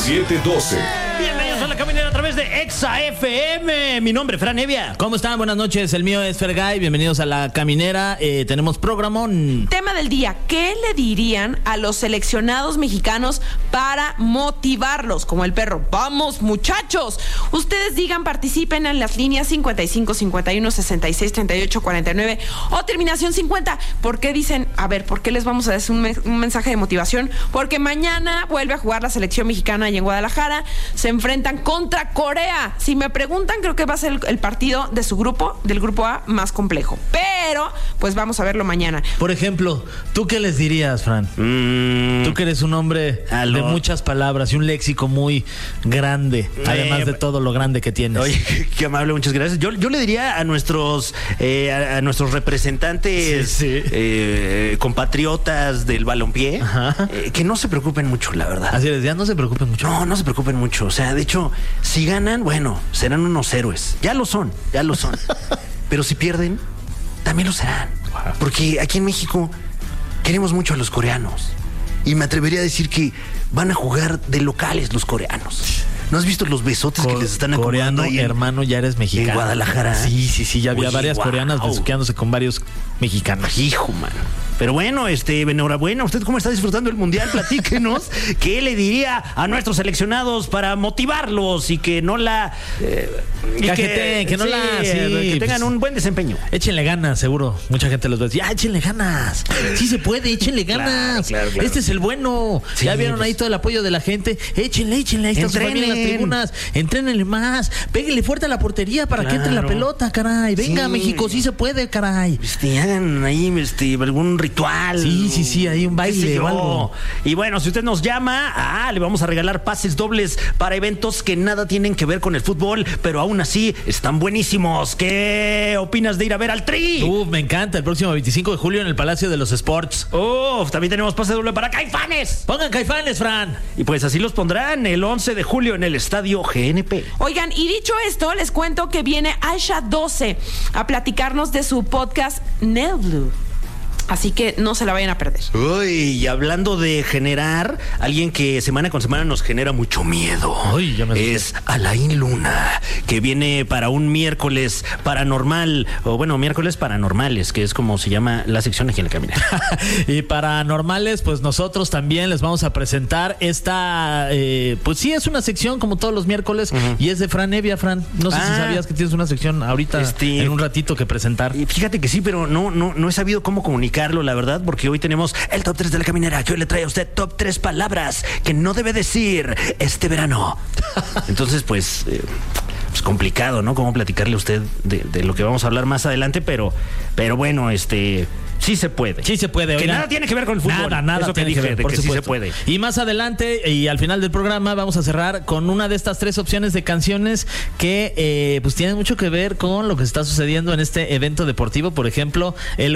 712. Bienvenidos a La Caminera a través de Exa FM. Mi nombre es Fran Evia. ¿Cómo están? Buenas noches. El mío es Fergay. Bienvenidos a La Caminera. Tenemos programón. Tema del día: ¿qué le dirían a los seleccionados mexicanos para motivarlos? Como el perro. ¡Vamos, muchachos! Ustedes digan, participen en las líneas 55 51 66 38 49 o terminación 50. ¿Por qué dicen? A ver, ¿por qué les vamos a decir un mensaje de motivación? Porque mañana vuelve a jugar la selección mexicana y en Guadalajara se enfrentan contra Corea. Si me preguntan, creo que va a ser el partido de su grupo, del grupo A, más complejo. Pero, pues vamos a verlo mañana. Por ejemplo, ¿tú qué les dirías, Fran? Tú que eres un hombre de muchas palabras y un léxico muy grande, además de todo lo grande que tienes. Oye, qué amable, muchas gracias. Yo le diría a nuestros representantes, compatriotas del balompié, que no se preocupen mucho, la verdad. Así les decía, no se preocupen mucho. No se preocupen mucho. O sea, de hecho, si ganan, bueno, serán unos héroes. Ya lo son. Pero si pierden, también lo serán. Porque aquí en México queremos mucho a los coreanos. Y me atrevería a decir que van a jugar de locales los coreanos. ¿No has visto los besotes que les están acomodando ahí? Hermano, ya eres mexicano. En Guadalajara. Sí, ya había varias coreanas wow, besuqueándose con varios mexicanos. Hijo, mano. Pero bueno, enhorabuena. ¿Usted cómo está disfrutando el Mundial? Platíquenos. ¿Qué le diría a nuestros seleccionados para motivarlos y que no la... que tengan un buen desempeño? Échenle ganas, seguro. Mucha gente los va a decir, échenle ganas. Sí se puede, échenle ganas. Claro. Este es el bueno. Sí, ya vieron ahí todo el apoyo de la gente. Échenle. Ahí está su familia en las tribunas. Entrénenle más. Péguenle fuerte a la portería para que entre la pelota, caray. Venga, México, sí se puede, caray. Hagan ahí algún ritual. Sí, hay un baile o algo. Y bueno, si usted nos llama, le vamos a regalar pases dobles para eventos que nada tienen que ver con el fútbol, pero aún así están buenísimos. ¿Qué opinas de ir a ver al Tri? Me encanta. El próximo 25 de julio en el Palacio de los Sports. También tenemos pase doble para Caifanes. Pongan Caifanes, Fran. Y pues así los pondrán el 11 de julio en el Estadio GNP. Oigan, y dicho esto, les cuento que viene Aisha 12 a platicarnos de su podcast Neblu. Así que no se la vayan a perder. Uy, y hablando de generar, alguien que semana con semana nos genera mucho miedo. Es Alain Luna, que viene para un miércoles paranormal, miércoles paranormales, que es como se llama la sección aquí en La Caminera. Y paranormales, pues nosotros también les vamos a presentar esta, pues sí, es una sección como todos los miércoles, y es de Fran Evia, Fran. No sé si sabías que tienes una sección ahorita en un ratito que presentar. Y fíjate que sí, pero no he sabido cómo comunicarlo, la verdad, porque hoy tenemos el top 3 de La Caminera, que hoy le trae a usted top 3 palabras que no debe decir este verano. Entonces, pues complicado, ¿no? Cómo platicarle a usted de lo que vamos a hablar más adelante, pero bueno, sí se puede. Sí se puede. Que oigan, nada tiene que ver con el fútbol. Nada eso tiene que dije, ver, por que supuesto. sí se puede. Y más adelante y al final del programa vamos a cerrar con una de estas 3 opciones de canciones que pues tienen mucho que ver con lo que está sucediendo en este evento deportivo. Por ejemplo, el